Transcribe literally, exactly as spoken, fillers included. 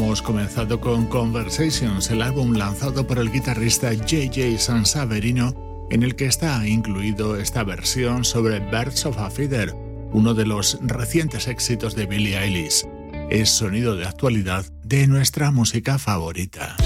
Hemos comenzado con Conversations, el álbum lanzado por el guitarrista J J Sansaverino, en el que está incluido esta versión sobre Birds of a Feather, uno de los recientes éxitos de Billie Eilish. Es sonido de actualidad de nuestra música favorita.